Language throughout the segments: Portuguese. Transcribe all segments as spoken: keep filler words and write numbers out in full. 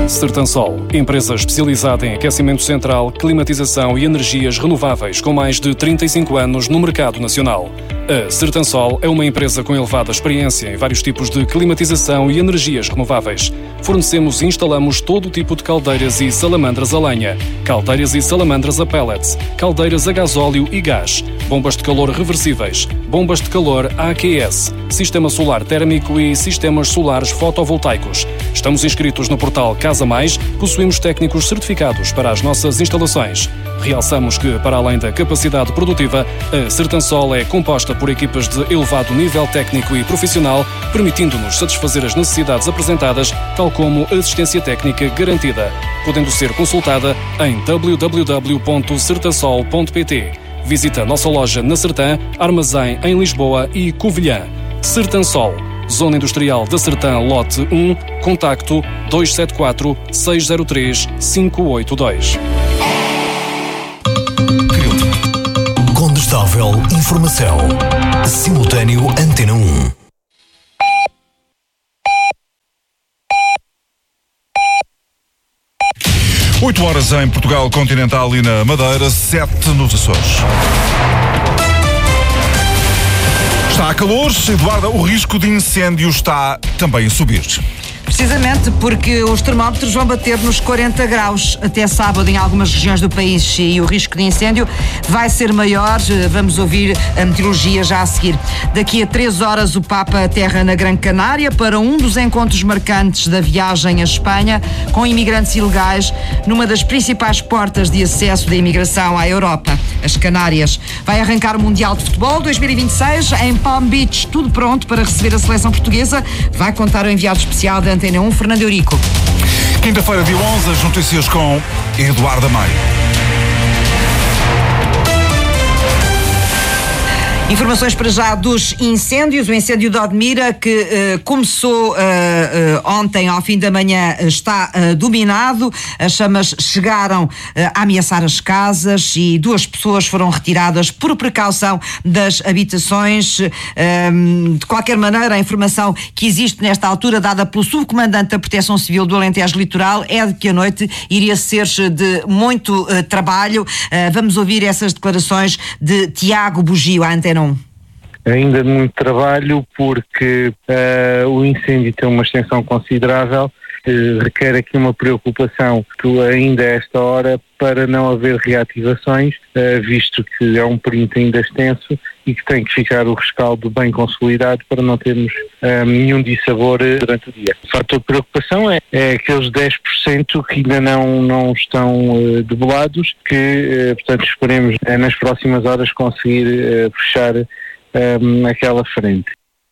Sertansol, empresa especializada em aquecimento central, climatização e energias renováveis com mais de trinta e cinco anos no mercado nacional. A Sertansol é uma empresa com elevada experiência em vários tipos de climatização e energias renováveis. Fornecemos e instalamos todo tipo de caldeiras e salamandras a lenha, caldeiras e salamandras a pellets, caldeiras a gasóleo e gás, bombas de calor reversíveis, bombas de calor A Q S, sistema solar térmico e sistemas solares fotovoltaicos. Estamos inscritos no portal Casa Mais, possuímos técnicos certificados para as nossas instalações. Realçamos que, para além da capacidade produtiva, a Sertansol é composta por equipas de elevado nível técnico e profissional, permitindo-nos satisfazer as necessidades apresentadas, tal como assistência técnica garantida, podendo ser consultada em w w w ponto sertansol ponto p t. Visita a nossa loja na Sertã, Armazém em Lisboa e Covilhã. Sertansol, Zona Industrial da Sertã, Lote um, contacto dois sete quatro, seis zero três, cinco oito dois. Condestável Informação. Simultâneo Antena um. oito horas em Portugal Continental e na Madeira, sete nos Açores. Está a calor, Eduardo, o risco de incêndio está também a subir. Precisamente porque os termómetros vão bater nos quarenta graus até sábado em algumas regiões do país e o risco de incêndio vai ser maior. Vamos ouvir a meteorologia já a seguir. Daqui a três horas o Papa aterra na Gran Canária para um dos encontros marcantes da viagem à Espanha com imigrantes ilegais numa das principais portas de acesso da imigração à Europa, as Canárias. Vai arrancar o Mundial de Futebol dois mil e vinte e seis em Palm Beach, tudo pronto para receber a seleção portuguesa. Vai contar o enviado especial da Antena um, Fernando Eurico. Quinta-feira, dia onze, as notícias com Eduardo Maio. Informações para já dos incêndios. O incêndio de Odmira, que uh, começou uh, uh, ontem ao fim da manhã, está uh, dominado. As chamas chegaram uh, a ameaçar as casas e duas pessoas foram retiradas por precaução das habitações. Um, de qualquer maneira, a informação que existe nesta altura, dada pelo subcomandante da Proteção Civil do Alentejo Litoral, é de que a noite iria ser de muito uh, trabalho. Uh, vamos ouvir essas declarações de Tiago Bugio, à Antena um. Ainda muito trabalho porque uh, o incêndio tem uma extensão considerável, uh, requer aqui uma preocupação ainda a esta hora para não haver reativações, uh, visto que é um perímetro ainda extenso e que tem que ficar o rescaldo bem consolidado para não termos uh, nenhum dissabor durante o dia. O fator de preocupação é, é aqueles dez por cento que ainda não, não estão uh, debelados, que, uh, portanto, esperemos uh, nas próximas horas conseguir uh, fechar Um, aquela frente.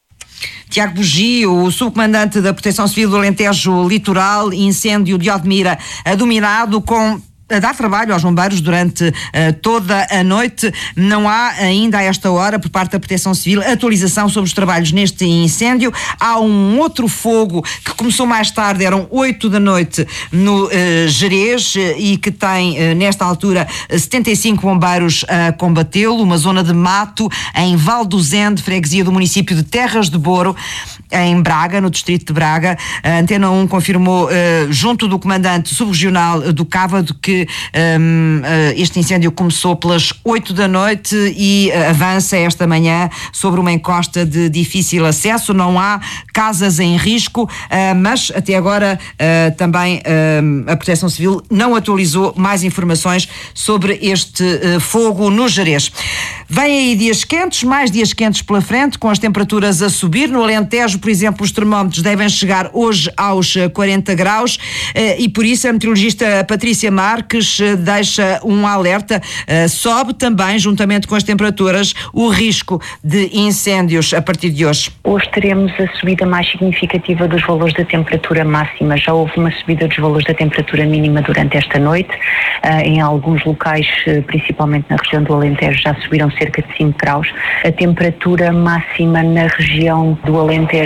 Tiago Bugio, o subcomandante da Proteção Civil do Alentejo Litoral, incêndio de Odmira dominado com a dar trabalho aos bombeiros durante uh, toda a noite. Não há ainda a esta hora, por parte da Proteção Civil, atualização sobre os trabalhos neste incêndio. Há um outro fogo que começou mais tarde, eram oito da noite no uh, Gerês, e que tem uh, nesta altura setenta e cinco bombeiros a combatê-lo, uma zona de mato em Val do Zende, freguesia do município de Terras de Boro, em Braga, no distrito de Braga. A Antena um confirmou, uh, junto do comandante subregional do Cávado, que um, uh, este incêndio começou pelas oito da noite e uh, avança esta manhã sobre uma encosta de difícil acesso. Não há casas em risco, uh, mas até agora uh, também uh, a Proteção Civil não atualizou mais informações sobre este uh, fogo no Gerês. Vêm aí dias quentes, mais dias quentes pela frente, com as temperaturas a subir. No Alentejo, por exemplo, os termómetros devem chegar hoje aos quarenta graus e por isso a meteorologista Patrícia Marques deixa um alerta. Sobe também, juntamente com as temperaturas, o risco de incêndios a partir de hoje. Hoje teremos a subida mais significativa dos valores da temperatura máxima. Já houve uma subida dos valores da temperatura mínima durante esta noite. Em alguns locais, principalmente na região do Alentejo, já subiram cerca de cinco graus. A temperatura máxima na região do Alentejo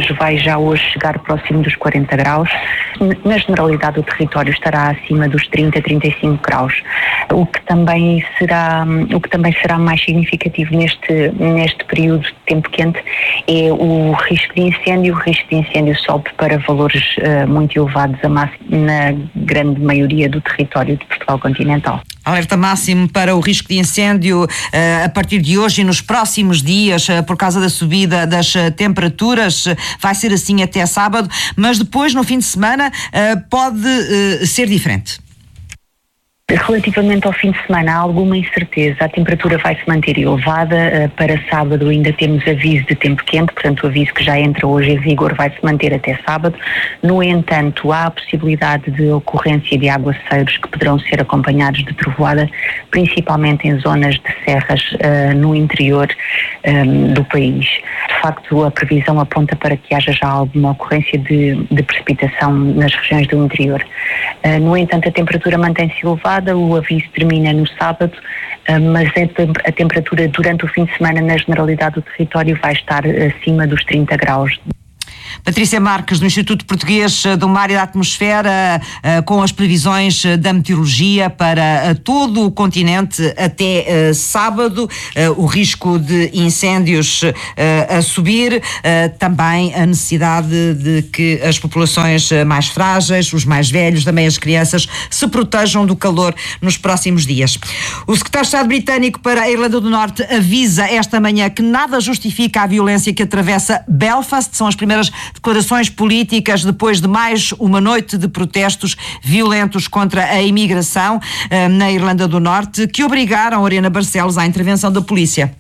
vai já hoje chegar próximo dos quarenta graus. Na generalidade, o território estará acima dos trinta, trinta e cinco graus. O que também será, o que também será mais significativo neste, neste período de tempo quente é o risco de incêndio. O risco de incêndio sobe para valores uh, muito elevados a máximo, na grande maioria do território de Portugal continental. Alerta máximo para o risco de incêndio uh, a partir de hoje e nos próximos dias uh, por causa da subida das uh, temperaturas. Uh, vai ser assim até sábado, mas depois, no fim de semana, uh, pode uh, ser diferente. Relativamente ao fim de semana, há alguma incerteza. A temperatura vai se manter elevada. Para sábado ainda temos aviso de tempo quente, portanto o aviso que já entra hoje em vigor vai se manter até sábado. No entanto, há a possibilidade de ocorrência de aguaceiros que poderão ser acompanhados de trovoada, principalmente em zonas de serras uh, no interior um, do país. De facto, a previsão aponta para que haja já alguma ocorrência de, de precipitação nas regiões do interior. Uh, no entanto, a temperatura mantém-se elevada. O aviso termina no sábado, mas a temperatura durante o fim de semana na generalidade do território vai estar acima dos trinta graus. Patrícia Marques, do Instituto Português do Mar e da Atmosfera, com as previsões da meteorologia para todo o continente até sábado, o risco de incêndios a subir, também a necessidade de que as populações mais frágeis, os mais velhos, também as crianças, se protejam do calor nos próximos dias. O secretário de Estado britânico para a Irlanda do Norte avisa esta manhã que nada justifica a violência que atravessa Belfast. São as primeiras declarações políticas depois de mais uma noite de protestos violentos contra a imigração eh, na Irlanda do Norte, que obrigaram Oriana Barcelos à intervenção da polícia.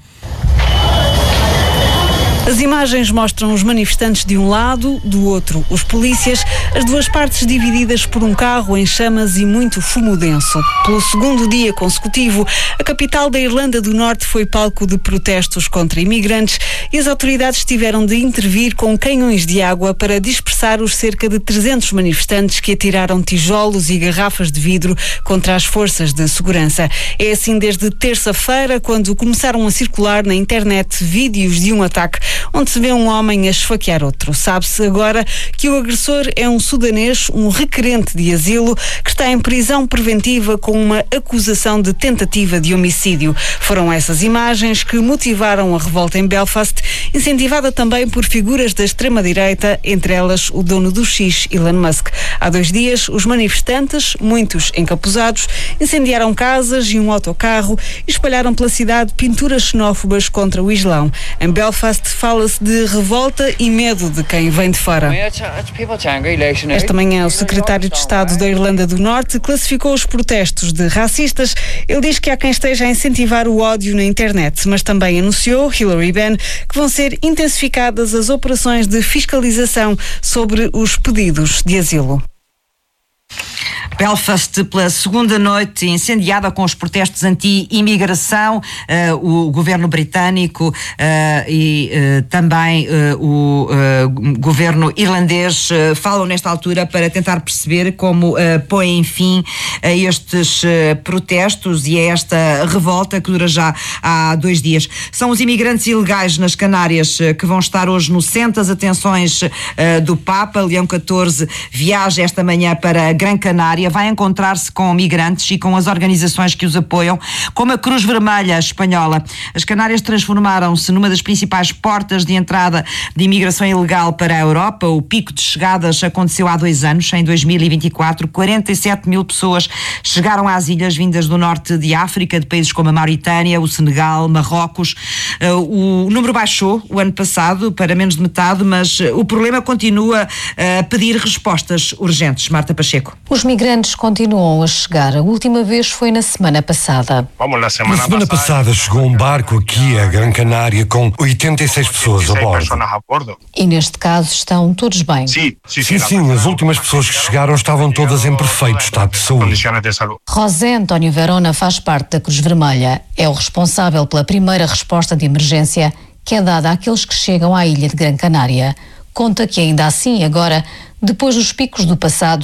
As imagens mostram os manifestantes de um lado, do outro os polícias, as duas partes divididas por um carro em chamas e muito fumo denso. Pelo segundo dia consecutivo, a capital da Irlanda do Norte foi palco de protestos contra imigrantes e as autoridades tiveram de intervir com canhões de água para dispersar os cerca de trezentos manifestantes que atiraram tijolos e garrafas de vidro contra as forças de segurança. É assim desde terça-feira, quando começaram a circular na internet vídeos de um ataque onde se vê um homem a esfaquear outro. Sabe-se agora que o agressor é um sudanês, um requerente de asilo, que está em prisão preventiva com uma acusação de tentativa de homicídio. Foram essas imagens que motivaram a revolta em Belfast, incentivada também por figuras da extrema-direita, entre elas o dono do X, Elon Musk. Há dois dias, os manifestantes, muitos encapuzados, incendiaram casas e um autocarro e espalharam pela cidade pinturas xenófobas contra o Islão. Em Belfast, fala-se de revolta e medo de quem vem de fora. Esta manhã, o secretário de Estado da Irlanda do Norte classificou os protestos de racistas. Ele diz que há quem esteja a incentivar o ódio na internet, mas também anunciou, Hilary Benn, que vão ser intensificadas as operações de fiscalização sobre os pedidos de asilo. Belfast, pela segunda noite incendiada com os protestos anti-imigração, uh, o governo britânico uh, e uh, também uh, o uh, governo irlandês uh, falam nesta altura para tentar perceber como uh, põem fim a estes uh, protestos e a esta revolta que dura já há dois dias. São os imigrantes ilegais nas Canárias uh, que vão estar hoje no centro das atenções uh, do Papa. Leão catorze viaja esta manhã para a Gran Canária, vai encontrar-se com migrantes e com as organizações que os apoiam, como a Cruz Vermelha Espanhola. As Canárias transformaram-se numa das principais portas de entrada de imigração ilegal para a Europa. O pico de chegadas aconteceu há dois anos, em dois mil e vinte e quatro. quarenta e sete mil pessoas chegaram às ilhas vindas do norte de África, de países como a Mauritânia, o Senegal, Marrocos. O número baixou o ano passado para menos de metade, mas o problema continua a pedir respostas urgentes. Marta Pacheco. Os migrantes continuam a chegar. A última vez foi na semana passada. Na semana passada chegou um barco aqui a Gran Canária com oitenta e seis pessoas a bordo. E neste caso estão todos bem? Sim, sim, as últimas pessoas que chegaram estavam todas em perfeito estado de saúde. José António Verona faz parte da Cruz Vermelha. É o responsável pela primeira resposta de emergência que é dada àqueles que chegam à ilha de Gran Canária. Conta que ainda assim, agora, depois dos picos do passado,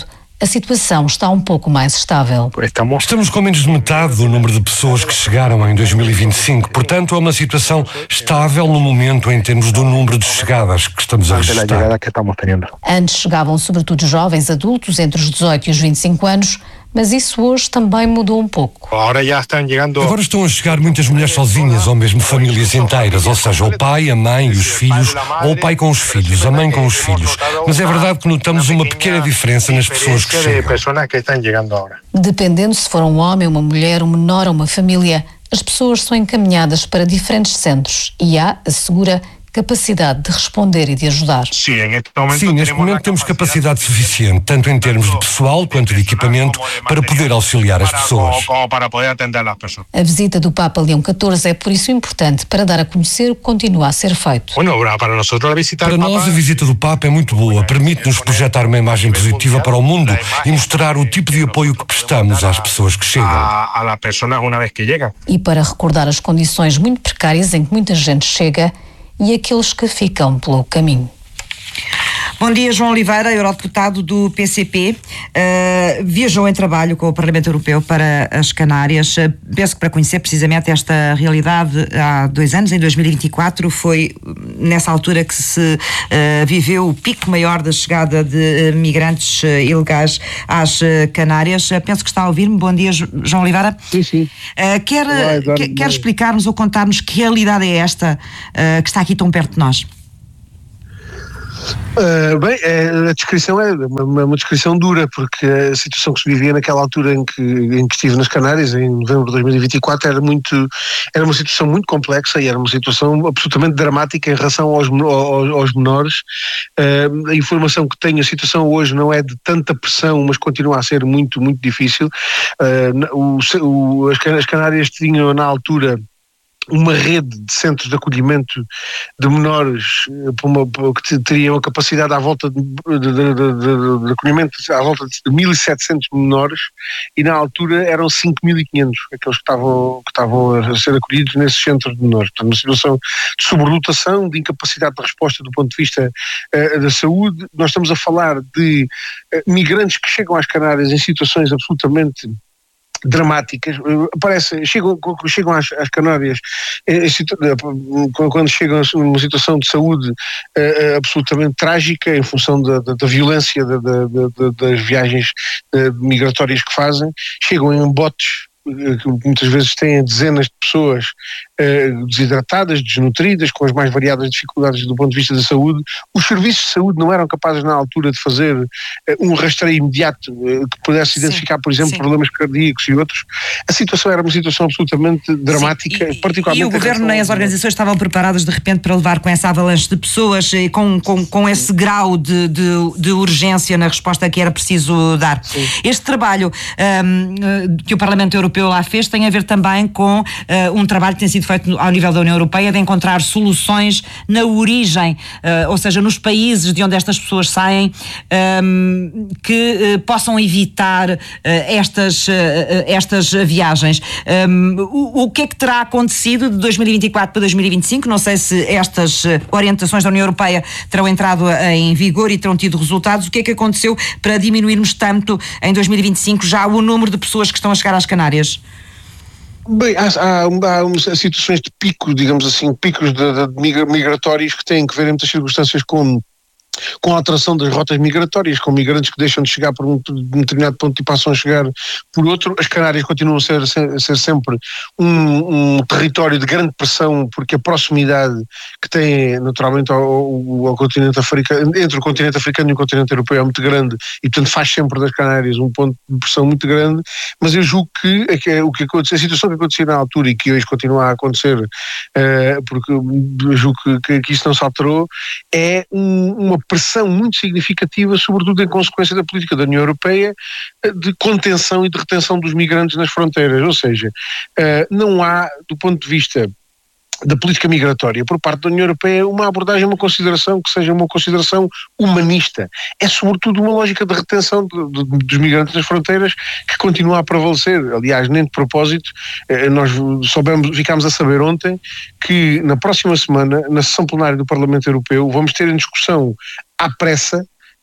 a situação está um pouco mais estável. Estamos com menos de metade do número de pessoas que chegaram em dois mil e vinte e cinco, portanto é uma situação estável no momento em termos do número de chegadas que estamos a registrar. Antes chegavam sobretudo jovens adultos entre os dezoito e os vinte e cinco anos, mas isso hoje também mudou um pouco. Agora estão a chegar muitas mulheres sozinhas ou mesmo famílias inteiras, ou seja, o pai, a mãe e os filhos, ou o pai com os filhos, a mãe com os filhos. Mas é verdade que notamos uma pequena diferença nas pessoas que chegam. Dependendo se for um homem, uma mulher, um menor ou uma família, as pessoas são encaminhadas para diferentes centros e há, assegura, capacidade de responder e de ajudar. Sim, neste momento temos capacidade suficiente, tanto em termos de pessoal quanto de equipamento, para poder auxiliar as pessoas. A visita do Papa Leão catorze é por isso importante para dar a conhecer o que continua a ser feito. Para nós, a visita do Papa é muito boa, permite-nos projetar uma imagem positiva para o mundo e mostrar o tipo de apoio que prestamos às pessoas que chegam. E para recordar as condições muito precárias em que muita gente chega e aqueles que ficam pelo caminho. Bom dia, João Oliveira, eurodeputado do P C P. Uh, viajou em trabalho com o Parlamento Europeu para as Canárias. Uh, penso que para conhecer precisamente esta realidade há dois anos, em dois mil e vinte e quatro, foi nessa altura que se uh, viveu o pico maior da chegada de uh, migrantes uh, ilegais às uh, Canárias. Uh, penso que está a ouvir-me. Bom dia, João Oliveira. Sim, sim. Uh, quer, Olá, quer, quer explicar-nos ou contar-nos que realidade é esta uh, que está aqui tão perto de nós? Uh, bem, é, a descrição é uma, uma descrição dura, porque a situação que se vivia naquela altura em que, em que estive nas Canárias, em novembro de dois mil e vinte e quatro, era, muito, era uma situação muito complexa e era uma situação absolutamente dramática em relação aos, aos, aos menores. Uh, a informação que tenho, a situação hoje não é de tanta pressão, mas continua a ser muito, muito difícil. Uh, o, o, as Canárias tinham na altura uma rede de centros de acolhimento de menores uma, que teriam a capacidade à volta de, de, de, de, de acolhimento à volta de mil e setecentos menores, e na altura eram cinco mil e quinhentos aqueles que estavam, que estavam a ser acolhidos nesses centros de menores. Portanto, uma situação de sobrelotação, de incapacidade de resposta do ponto de vista uh, da saúde. Nós estamos a falar de uh, migrantes que chegam às Canárias em situações absolutamente dramáticas. Parece, chegam, chegam às, às Canárias quando chegam numa situação de saúde uh, absolutamente trágica em função da, da, da violência da, da, da, das viagens uh, migratórias que fazem. Chegam em botes que muitas vezes têm dezenas de pessoas uh, desidratadas, desnutridas, com as mais variadas dificuldades do ponto de vista da saúde. Os serviços de saúde não eram capazes na altura de fazer uh, um rastreio imediato uh, que pudesse identificar, sim, por exemplo, sim, problemas cardíacos e outros. A situação era uma situação absolutamente dramática, e, particularmente... E o governo nem as organizações estavam preparadas de repente para levar com essa avalanche de pessoas e com, com, com esse grau de, de, de urgência na resposta que era preciso dar. Sim. Este trabalho um, que o Parlamento Europeu lá fez tem a ver também com uh, um trabalho que tem sido feito ao nível da União Europeia de encontrar soluções na origem, uh, ou seja, nos países de onde estas pessoas saem, um, que uh, possam evitar uh, estas, uh, estas viagens. Um, o, o que é que terá acontecido de dois mil e vinte e quatro para dois mil e vinte e cinco? Não sei se estas orientações da União Europeia terão entrado em vigor e terão tido resultados. O que é que aconteceu para diminuirmos tanto em dois mil e vinte e cinco já o número de pessoas que estão a chegar às Canárias? Bem, há, há, há situações de pico, digamos assim, picos de, de migratórios que têm que ver em muitas circunstâncias com com a alteração das rotas migratórias, com migrantes que deixam de chegar por um determinado ponto e passam a chegar por outro. As Canárias continuam a ser, a ser sempre um, um território de grande pressão, porque a proximidade que tem naturalmente ao, ao continente africano, entre o continente africano e o continente europeu, é muito grande e portanto faz sempre das Canárias um ponto de pressão muito grande. Mas eu julgo que, é que o que aconteceu, a situação que acontecia na altura e que hoje continua a acontecer, uh, porque eu julgo que, que, que isso não se alterou, é um, uma pressão muito significativa, sobretudo em consequência da política da União Europeia de contenção e de retenção dos migrantes nas fronteiras. Ou seja, não há, do ponto de vista da política migratória por parte da União Europeia, uma abordagem, uma consideração que seja uma consideração humanista. É sobretudo uma lógica de retenção de, de, dos migrantes nas fronteiras que continua a prevalecer. Aliás, nem de propósito, eh, nós soubemos, ficámos a saber ontem que na próxima semana, na sessão plenária do Parlamento Europeu, vamos ter em discussão à pressa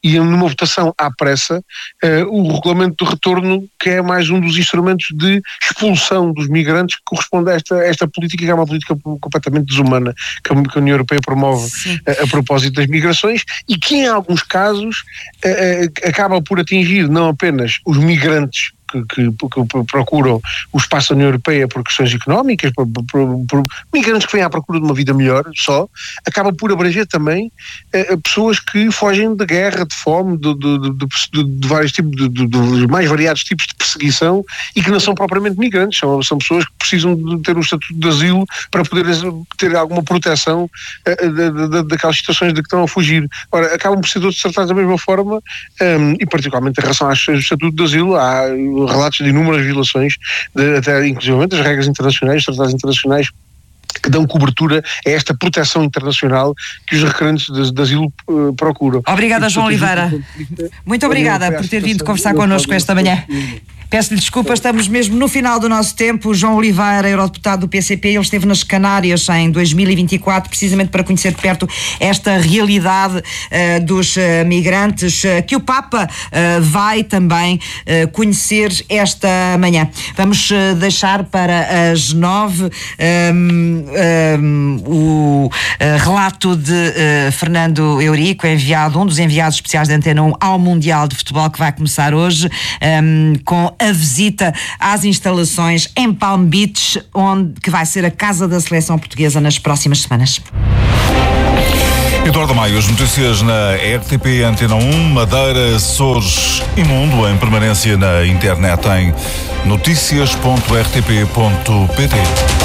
e numa votação à pressa, uh, o regulamento de retorno, que é mais um dos instrumentos de expulsão dos migrantes que corresponde a esta, esta política, que é uma política completamente desumana que a, que a União Europeia promove a, a propósito das migrações, e que em alguns casos uh, uh, acaba por atingir não apenas os migrantes Que, que, que procuram o espaço da União Europeia por questões económicas, por, por, por, por migrantes que vêm à procura de uma vida melhor só, acaba por abranger também eh, pessoas que fogem de guerra, de fome, de, de, de, de, de vários tipos, de, de, de mais variados tipos de perseguição, e que não são propriamente migrantes, são, são pessoas que precisam de ter um estatuto de asilo para poder ter alguma proteção eh, de, de, de, daquelas situações de que estão a fugir. Ora, acabam por ser todos tratados da mesma forma, um, e particularmente em relação às questões do estatuto de asilo, há relatos de inúmeras violações, de, até inclusive das regras internacionais, tratados internacionais, que dão cobertura a esta proteção internacional que os requerentes de, de asilo uh, procuram. Obrigada, João Oliveira. Muito obrigada por ter vindo conversar connosco esta manhã. Peço-lhe desculpa, estamos mesmo no final do nosso tempo. O João Oliveira, eurodeputado do P C P, ele esteve nas Canárias em dois mil e vinte e quatro, precisamente para conhecer de perto esta realidade uh, dos uh, migrantes, uh, que o Papa uh, vai também uh, conhecer esta manhã. Vamos uh, deixar para as nove um, um, o uh, relato de uh, Fernando Eurico, enviado, um dos enviados especiais da Antena um ao Mundial de Futebol, que vai começar hoje, um, com a visita às instalações em Palm Beach, onde, que vai ser a casa da seleção portuguesa nas próximas semanas. Eduardo Maio, as notícias na R T P Antena um, Madeira, Açores e Mundo, em permanência na internet em noticias ponto r t p ponto p t.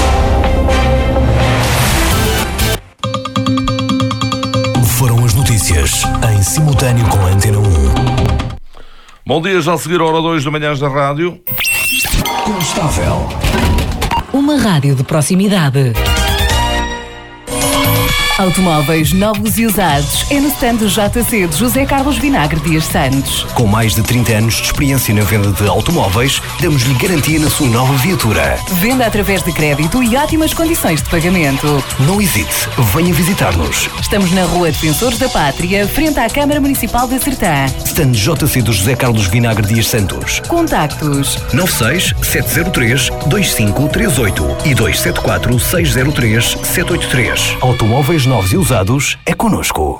Foram as notícias em simultâneo com a Antena um. Bom dia, já a seguir a hora dois da manhã da rádio. Constável. Uma rádio de proximidade. Automóveis novos e usados é no stand do J C de José Carlos Vinagre Dias Santos. Com mais de trinta anos de experiência na venda de automóveis, damos-lhe garantia na sua nova viatura. Venda através de crédito e ótimas condições de pagamento. Não hesite, venha visitar-nos. Estamos na Rua Defensores da Pátria, frente à Câmara Municipal de Sertã. Stand J C do José Carlos Vinagre Dias Santos. Contactos nove seis sete zero três dois cinco três oito e dois sete quatro seis zero três sete oito três. Automóveis novos e usados é connosco.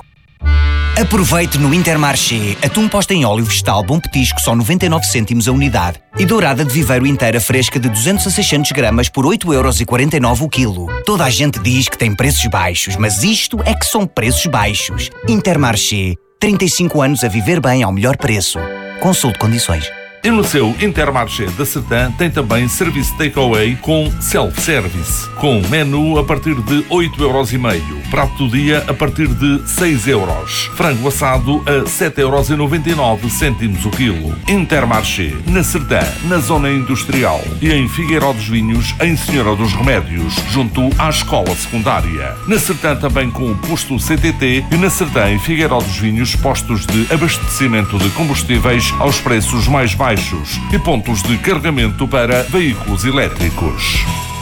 Aproveite no Intermarché atum posta em óleo vegetal bom petisco só noventa e nove cêntimos a unidade e dourada de viveiro inteira fresca de duzentos a seiscentos gramas por oito euros e quarenta e nove o quilo. Toda a gente diz que tem preços baixos, mas isto é que são preços baixos. Intermarché, trinta e cinco anos a viver bem ao melhor preço. Consulte condições. E no seu Intermarché da Sertã tem também serviço takeaway com self-service, com menu a partir de oito euros e meio, prato do dia a partir de seis euros, frango assado a sete euros e noventa e nove cêntimos o quilo. Intermarché, na Sertã, na zona industrial, e em Figueiró dos Vinhos, em Senhora dos Remédios, junto à escola secundária. Na Sertã também com o posto C T T e na Sertã e Figueiró dos Vinhos, postos de abastecimento de combustíveis aos preços mais baixos e pontos de carregamento para veículos elétricos.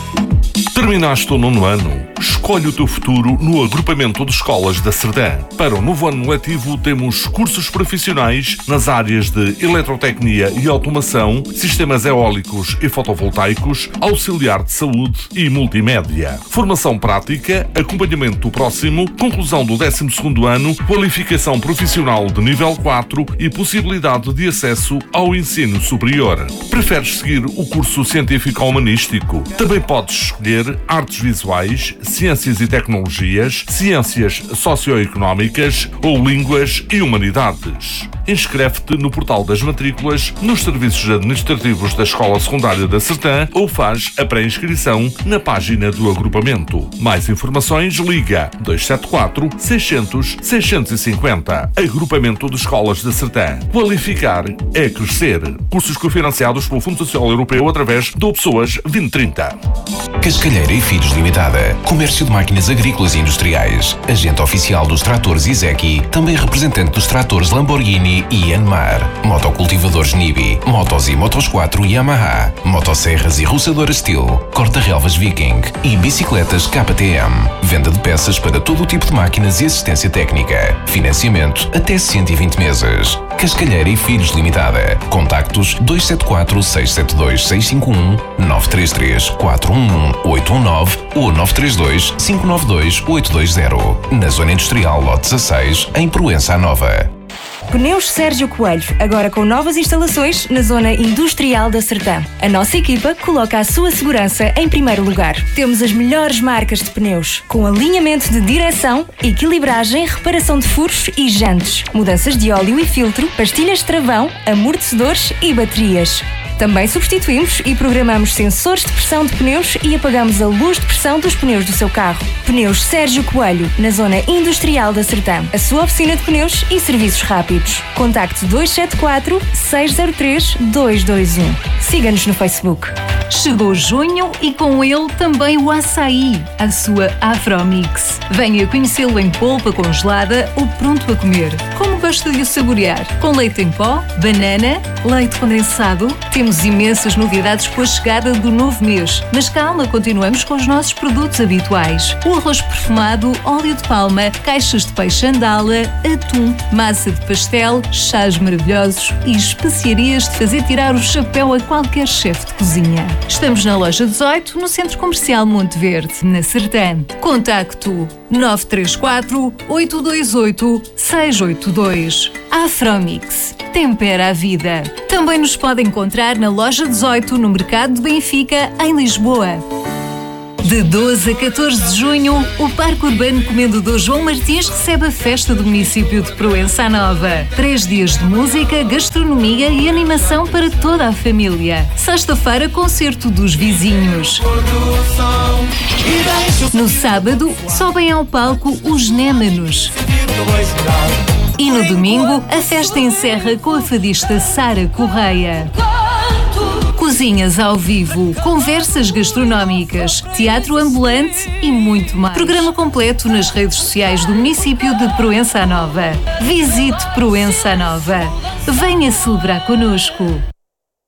Terminaste o nono ano? Escolhe o teu futuro no agrupamento de escolas da Sertã. Para o novo ano letivo temos cursos profissionais nas áreas de eletrotecnia e automação, sistemas eólicos e fotovoltaicos, auxiliar de saúde e multimédia. Formação prática, acompanhamento próximo, conclusão do décimo segundo ano, qualificação profissional de nível quatro e possibilidade de acesso ao ensino superior. Preferes seguir o curso científico-humanístico? Também podes escolher artes visuais, ciências e tecnologias, ciências socioeconómicas ou línguas e humanidades. Inscreve-te no portal das matrículas, nos serviços administrativos da Escola Secundária da Sertã ou faz a pré-inscrição na página do agrupamento. Mais informações, liga dois sete quatro, seiscentos, seiscentos e cinquenta. Agrupamento de Escolas da Sertã. Qualificar é crescer. Cursos cofinanciados pelo Fundo Social Europeu através do Pessoas vinte trinta. Cascalheira e Filhos Limitada. Comércio de máquinas agrícolas e industriais. Agente oficial dos tratores Izeki. Também representante dos tratores Lamborghini e Yanmar. Motocultivadores Nibi. Motos e Motos quatro Yamaha. Motosserras e roçadoras Steel. Corta-relvas Viking. E bicicletas K T M. Venda de peças para todo o tipo de máquinas e assistência técnica. Financiamento até cento e vinte meses. Cascalheira e Filhos Limitada. Contactos dois sete quatro, seis sete dois, seis cinco um, nove três três, quatro um um, oito um nove ou nove três dois, cinco nove dois, oito dois zero. Na Zona Industrial Lote dezasseis, em Proença Nova. Pneus Sérgio Coelho, agora com novas instalações na Zona Industrial da Sertã. A nossa equipa coloca a sua segurança em primeiro lugar. Temos as melhores marcas de pneus, com alinhamento de direção, equilibragem, reparação de furos e jantes, mudanças de óleo e filtro, pastilhas de travão, amortecedores e baterias. Também substituímos e programamos sensores de pressão de pneus e apagamos a luz de pressão dos pneus do seu carro. Pneus Sérgio Coelho, na Zona Industrial da Sertã. A sua oficina de pneus e serviços rápidos. Contacte dois sete quatro, seis zero três, dois dois um. Siga-nos no Facebook. Chegou junho e com ele também o açaí, a sua Afromix. Venha conhecê-lo em polpa congelada ou pronto a comer. Como gosta de o saborear? Com leite em pó, banana, leite condensado. Temos imensas novidades com a chegada do novo mês. Mas calma, continuamos com os nossos produtos habituais. O arroz perfumado, óleo de palma, caixas de peixe andala, atum, massa de pastel, chás maravilhosos e especiarias de fazer tirar o chapéu a qualquer chefe de cozinha. Estamos na loja dezoito, no Centro Comercial Monte Verde, na Sertã. Contacto nove três quatro, oito dois oito, seis oito dois. Afromix. Tempera a vida. Também nos pode encontrar na loja dezoito, no Mercado de Benfica, em Lisboa. De doze a catorze de junho, o Parque Urbano Comendador João Martins recebe a festa do município de Proença Nova. Três dias de música, gastronomia e animação para toda a família. Sexta-feira, concerto dos vizinhos. No sábado, sobem ao palco os Némanos. E no domingo, a festa encerra com a fadista Sara Correia. Cozinhas ao vivo, conversas gastronómicas, teatro ambulante e muito mais. Programa completo nas redes sociais do município de Proença Nova. Visite Proença Nova. Venha celebrar connosco.